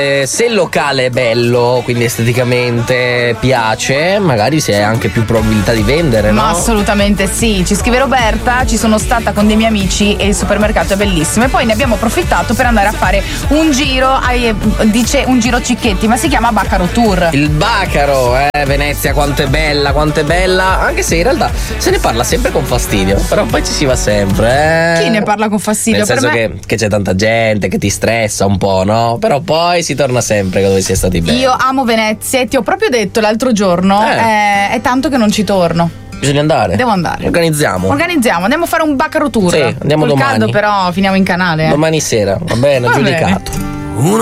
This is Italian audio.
Se il locale è bello, quindi esteticamente piace, magari si ha anche più probabilità di vendere, no? Ma assolutamente sì. Ci scrive Roberta: ci sono stata con dei miei amici e il supermercato è bellissimo, e poi ne abbiamo approfittato per andare a fare un giro, dice un giro Cicchetti, ma si chiama Bacaro Tour. Il Bacaro, Venezia quanto è bella, anche se in realtà se ne parla sempre con fastidio, però poi ci si va sempre. Chi ne parla con fastidio? Nel senso che c'è tanta gente, che ti stressa un po', no? Però poi si torna sempre dove si è stati bene. Io amo Venezia e ti ho proprio detto l'altro giorno, è tanto che non ci torno. Bisogna andare. Devo andare. Organizziamo, andiamo a fare un Bacaro Tour. Sì, andiamo Col domani. caldo però finiamo in canale. Domani sera, va bene, giudicato.